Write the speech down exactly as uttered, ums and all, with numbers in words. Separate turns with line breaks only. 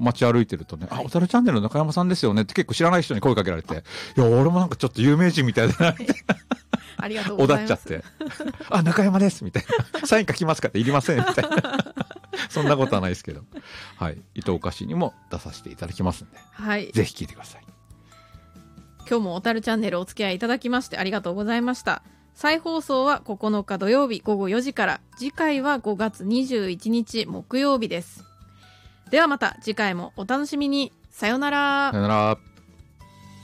街歩いてるとね、はい、あ、小樽チャンネルの中山さんですよねって結構知らない人に声かけられて、いや、俺もなんかちょっと有名人みたいだな、みたいな。
ありがとうございます。
おだっちゃって。あ、中山ですみたいな。サイン書きますかっていりませんみたいな。そんなことはないですけど。はい。伊藤おかしにも出させていただきますんで。
はい。
ぜひ聞いてください。
今日も小樽チャンネルお付き合いいただきましてありがとうございました。再放送はここのか土曜日ごごよじから、次回はごがつにじゅういちにち木曜日です。ではまた次回もお楽しみに。さよなら。
さよなら。